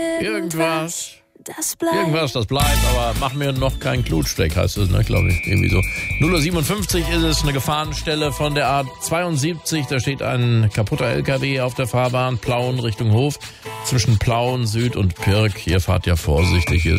Irgendwas. Das bleibt. Irgendwas, das bleibt, aber mach mir noch keinen Klutsteck, heißt es, ne, glaube ich, irgendwie so. 0:57 ist es, eine Gefahrenstelle von der A72, da steht ein kaputter LKW auf der Fahrbahn, Plauen Richtung Hof, zwischen Plauen, Süd und Pirk, hier fahrt ja vorsichtig, ist